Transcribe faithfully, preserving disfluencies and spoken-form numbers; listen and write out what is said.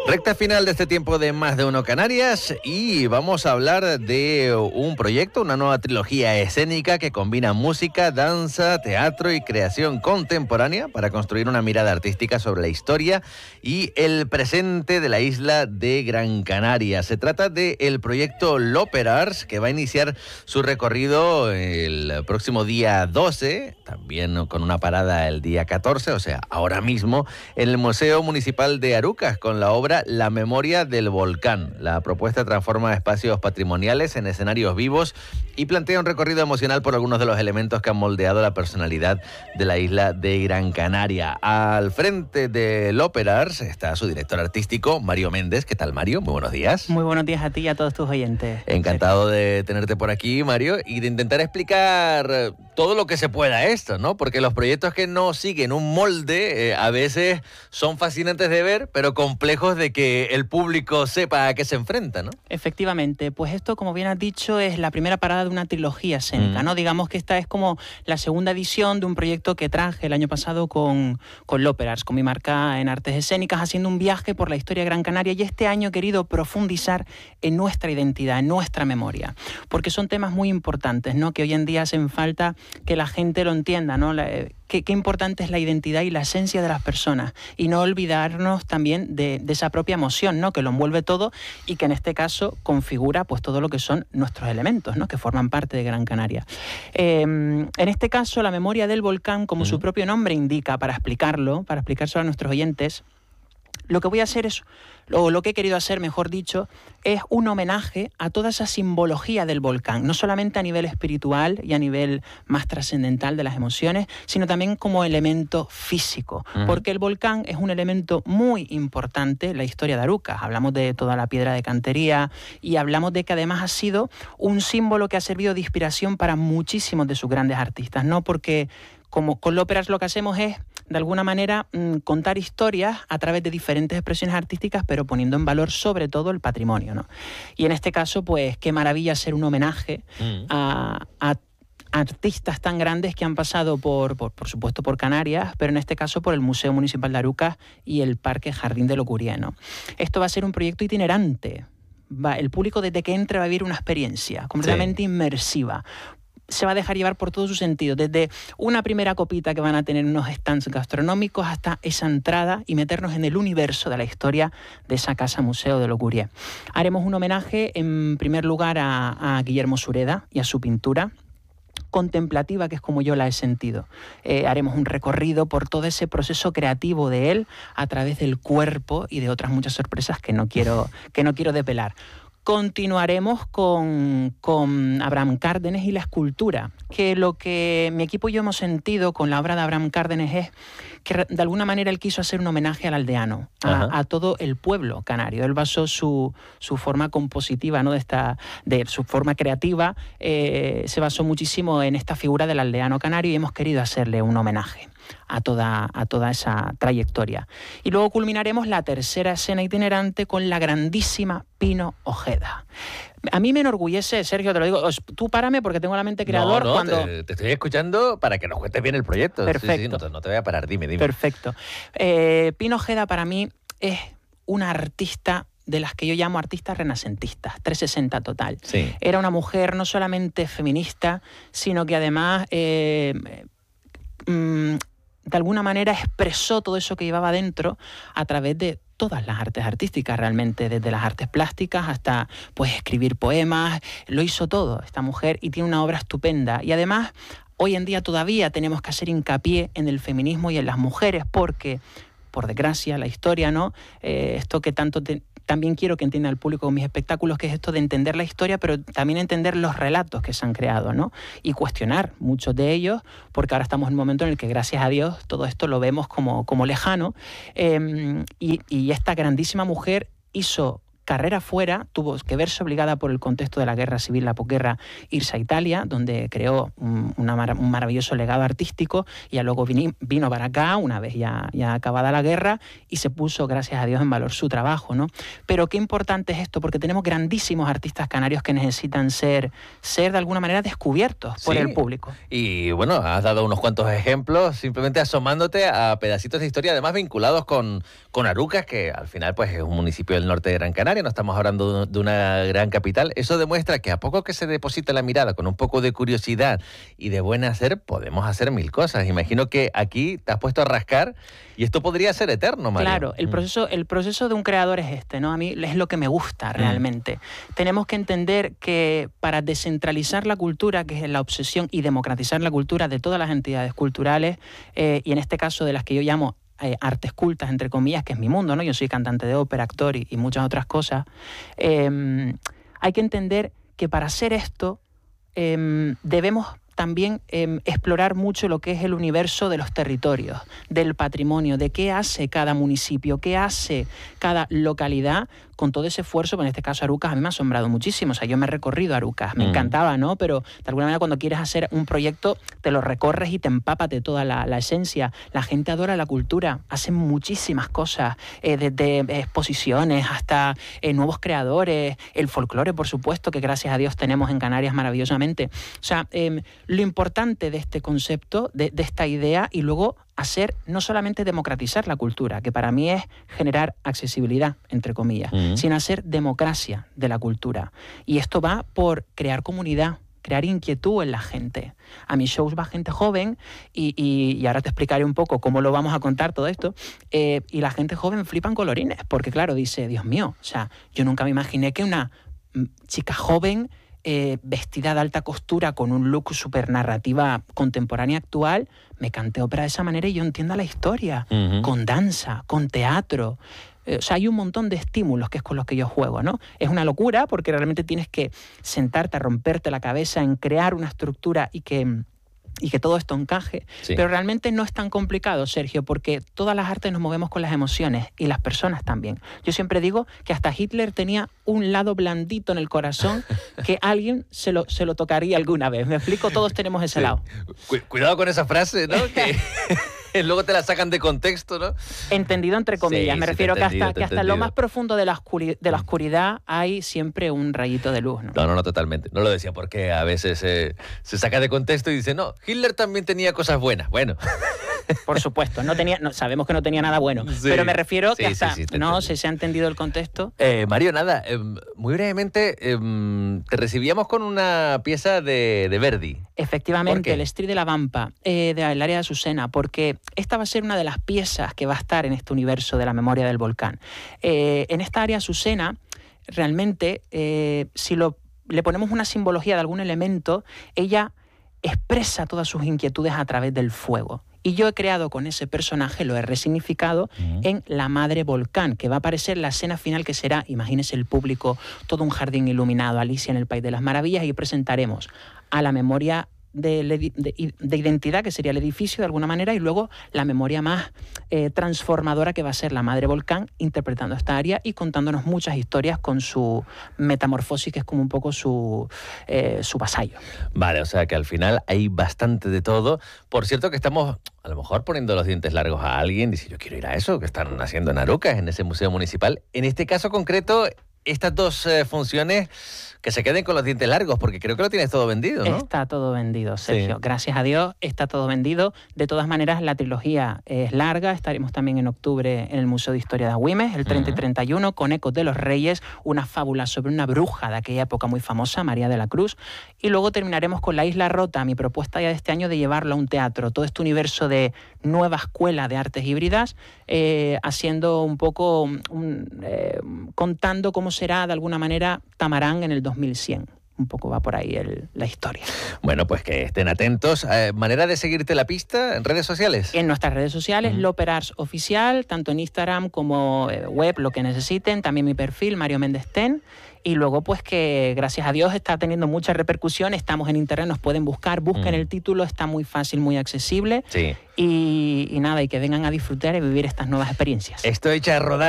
Recta final de este tiempo de Más de Uno Canarias y vamos a hablar de un proyecto, una nueva trilogía escénica que combina música, danza, teatro y creación contemporánea para construir una mirada artística sobre la historia y el presente de la isla de Gran Canaria. Se trata del proyecto L'Opérars, que va a iniciar su recorrido el próximo día doce, también con una parada el día catorce, o sea, ahora mismo, en el Museo Municipal de Arucas, con la obra La Memoria del Volcán. La propuesta transforma espacios patrimoniales en escenarios vivos y plantea un recorrido emocional por algunos de los elementos que han moldeado la personalidad de la isla de Gran Canaria. Al frente de L'Opérars está su director artístico, Mario Méndez. ¿Qué tal, Mario? Muy buenos días. Muy buenos días a ti y a todos tus oyentes. Encantado de tenerte por aquí, Mario, y de intentar explicar todo lo que se pueda esto, ¿no? Porque los proyectos que no siguen un molde eh, a veces son fascinantes de ver, pero complejos de que el público sepa a qué se enfrenta, ¿no? Efectivamente, pues esto, como bien has dicho, es la primera parada de una trilogía escénica, mm. ¿no? Digamos que esta es como la segunda edición de un proyecto que traje el año pasado con, con L'Opérars, con mi marca en artes escénicas, haciendo un viaje por la historia de Gran Canaria, y este año he querido profundizar en nuestra identidad, en nuestra memoria, porque son temas muy importantes, ¿no? Que hoy en día hacen falta que la gente lo entienda, ¿no? La, Qué, qué importante es la identidad y la esencia de las personas, y no olvidarnos también de, de esa propia emoción, ¿no? Que lo envuelve todo y que en este caso configura pues todo lo que son nuestros elementos, ¿no? Que forman parte de Gran Canaria. Eh, en este caso, la memoria del volcán, como uh-huh. su propio nombre indica, para explicarlo, para explicárselo a nuestros oyentes, lo que voy a hacer es, o lo que he querido hacer, mejor dicho, es un homenaje a toda esa simbología del volcán, no solamente a nivel espiritual y a nivel más trascendental de las emociones, sino también como elemento físico, uh-huh. porque el volcán es un elemento muy importante en la historia de Arucas. Hablamos de toda la piedra de cantería y hablamos de que además ha sido un símbolo que ha servido de inspiración para muchísimos de sus grandes artistas, ¿no? Porque como con L'Opérars lo que hacemos es, de alguna manera, mmm, contar historias a través de diferentes expresiones artísticas, pero poniendo en valor sobre todo el patrimonio, ¿no? Y en este caso, pues, qué maravilla hacer un homenaje mm. a, a artistas tan grandes que han pasado por, por, por supuesto, por Canarias, pero en este caso por el Museo Municipal de Arucas y el Parque Jardín de Locurié, ¿no? Esto va a ser un proyecto itinerante. Va, el público, desde que entre, va a vivir una experiencia completamente sí. inmersiva. Se va a dejar llevar por todo su sentido, desde una primera copita que van a tener unos stands gastronómicos hasta esa entrada y meternos en el universo de la historia de esa casa museo de Locurié. Haremos un homenaje en primer lugar a, a Guillermo Sureda y a su pintura contemplativa, que es como yo la he sentido. Eh, haremos un recorrido por todo ese proceso creativo de él a través del cuerpo y de otras muchas sorpresas que no quiero, que no quiero depelar. Continuaremos con, con Abraham Cárdenes y la escultura, que lo que mi equipo y yo hemos sentido con la obra de Abraham Cárdenes es que de alguna manera él quiso hacer un homenaje al aldeano, a, a todo el pueblo canario. Él basó su, su forma compositiva, ¿no? de, esta, de su forma creativa, eh, se basó muchísimo en esta figura del aldeano canario, y hemos querido hacerle un homenaje a toda, a toda esa trayectoria. Y luego culminaremos la tercera escena itinerante con la grandísima Pino Ojeda. A mí me enorgullece, Sergio, te lo digo, tú párame porque tengo la mente creador. No, no, cuando... te, te estoy escuchando para que nos cuentes bien el proyecto. Perfecto. Sí, sí, no, te, no te voy a parar, dime, dime. Perfecto. Eh, Pino Ojeda para mí es una artista de las que yo llamo artistas renacentistas, trescientos sesenta total. Sí. Era una mujer no solamente feminista, sino que además eh, mm, de alguna manera expresó todo eso que llevaba dentro a través de todas las artes artísticas, realmente, desde las artes plásticas hasta pues escribir poemas. Lo hizo todo esta mujer y tiene una obra estupenda. Y además, hoy en día todavía tenemos que hacer hincapié en el feminismo y en las mujeres, porque, por desgracia, la historia, ¿no? Eh, esto que tanto te, también quiero que entienda el público con mis espectáculos, que es esto de entender la historia, pero también entender los relatos que se han creado, ¿no? Y cuestionar muchos de ellos, porque ahora estamos en un momento en el que, gracias a Dios, todo esto lo vemos como, como lejano. Eh, y, y esta grandísima mujer hizo carrera fuera, tuvo que verse obligada por el contexto de la guerra civil, la posguerra, irse a Italia, donde creó un, una mar un maravilloso legado artístico, y ya luego vini, vino para acá, una vez ya, ya acabada la guerra, y se puso, gracias a Dios, en valor su trabajo, ¿no? Pero qué importante es esto, porque tenemos grandísimos artistas canarios que necesitan ser, ser de alguna manera descubiertos por sí. el público. Y bueno, has dado unos cuantos ejemplos, simplemente asomándote a pedacitos de historia, además vinculados con, con Arucas, que al final pues es un municipio del norte de Gran Canaria. No estamos hablando de una gran capital. Eso demuestra que a poco que se deposite la mirada con un poco de curiosidad y de buen hacer, podemos hacer mil cosas. Imagino que aquí te has puesto a rascar y esto podría ser eterno, Mario. Claro, el proceso, el proceso de un creador es este, ¿no? A mí es lo que me gusta realmente. Mm. Tenemos que entender que para descentralizar la cultura, que es la obsesión, y democratizar la cultura de todas las entidades culturales, eh, y en este caso de las que yo llamo Eh, artes cultas, entre comillas, que es mi mundo, ¿no? Yo soy cantante de ópera, actor y, y muchas otras cosas. Eh, hay que entender que para hacer esto eh, debemos también eh, explorar mucho lo que es el universo de los territorios, del patrimonio, de qué hace cada municipio, qué hace cada localidad con todo ese esfuerzo. En este caso Arucas a mí me ha asombrado muchísimo. O sea, yo me he recorrido a Arucas, me mm. encantaba, ¿no? Pero de alguna manera cuando quieres hacer un proyecto te lo recorres y te empapas de toda la, la esencia. La gente adora la cultura, hacen muchísimas cosas, eh, desde exposiciones hasta eh, nuevos creadores, el folclore, por supuesto, que gracias a Dios tenemos en Canarias maravillosamente. O sea, eh, lo importante de este concepto, de, de esta idea, y luego hacer no solamente democratizar la cultura, que para mí es generar accesibilidad, entre comillas, uh-huh. sino hacer democracia de la cultura. Y esto va por crear comunidad, crear inquietud en la gente. A mis shows va gente joven y, y, y ahora te explicaré un poco cómo lo vamos a contar todo esto. Eh, y la gente joven flipan colorines, porque claro, dice, Dios mío, o sea, yo nunca me imaginé que una chica joven Eh, vestida de alta costura con un look súper narrativa contemporánea actual, me cante ópera de esa manera y yo entienda la historia, uh-huh. con danza, con teatro. Eh, o sea, hay un montón de estímulos que es con los que yo juego, ¿no? Es una locura porque realmente tienes que sentarte a romperte la cabeza en crear una estructura y que... y que todo esto encaje, sí. Pero realmente no es tan complicado, Sergio, porque todas las artes nos movemos con las emociones y las personas también. Yo siempre digo que hasta Hitler tenía un lado blandito en el corazón que alguien se lo, se lo tocaría alguna vez. ¿Me explico? Todos tenemos ese sí. lado. Cuidado con esa frase, ¿no? Que... luego te la sacan de contexto, ¿no? Entendido entre comillas. Sí, Me sí, refiero que hasta, que hasta entendido. lo más profundo de la, oscuri de la oscuridad hay siempre un rayito de luz, ¿no? No, no, no, totalmente. No lo decía porque a veces eh, se saca de contexto y dice, no, Hitler también tenía cosas buenas. Bueno. Por supuesto, no tenía, no, sabemos que no tenía nada bueno, sí, pero me refiero sí, que hasta sí, sí, no se, se ha entendido el contexto. Eh, Mario, nada, eh, muy brevemente, eh, te recibíamos con una pieza de, de Verdi. Efectivamente, el Estri de la Vampa, eh, del área de Azucena, porque esta va a ser una de las piezas que va a estar en este universo de la memoria del volcán. Eh, en esta área Azucena, realmente, eh, si lo, le ponemos una simbología de algún elemento, ella expresa todas sus inquietudes a través del fuego. Y yo he creado con ese personaje, lo he resignificado uh-huh. en la Madre Volcán, que va a aparecer en la escena final, que será, imagínese el público, todo un jardín iluminado, Alicia en el País de las Maravillas, y presentaremos a la memoria de, de, de identidad, que sería el edificio de alguna manera, y luego la memoria más eh, transformadora, que va a ser la Madre Volcán, interpretando esta área y contándonos muchas historias con su metamorfosis, que es como un poco su, eh, su vasallo. Vale, o sea que al final hay bastante de todo. Por cierto que estamos a lo mejor poniendo los dientes largos a alguien, dice yo quiero ir a eso que están haciendo en Arucas, en ese museo municipal. En este caso concreto, estas dos eh, funciones, que se queden con los dientes largos, porque creo que lo tienes todo vendido, ¿no? Está todo vendido, Sergio. Sí. Gracias a Dios, está todo vendido. De todas maneras, la trilogía es larga. Estaremos también en octubre en el Museo de Historia de Agüimes, el treinta uh-huh. y treinta y uno, con Ecos de los Reyes, una fábula sobre una bruja de aquella época muy famosa, María de la Cruz. Y luego terminaremos con La Isla Rota, mi propuesta ya de este año de llevarlo a un teatro. Todo este universo de nueva escuela de artes híbridas, eh, haciendo un poco, un, eh, contando cómo será de alguna manera Tamarán en el dos mil cien. Un poco va por ahí el, la historia. Bueno, pues que estén atentos. Eh, ¿Manera de seguirte la pista en redes sociales? En nuestras redes sociales, uh-huh. Loperars Oficial, tanto en Instagram como eh, web, lo que necesiten. También mi perfil, Mario Méndez Ten. Y luego, pues que gracias a Dios está teniendo mucha repercusión. Estamos en internet, nos pueden buscar, busquen uh-huh. el título, está muy fácil, muy accesible. Sí. Y, y nada, y que vengan a disfrutar y vivir estas nuevas experiencias. Esto echa a rodar.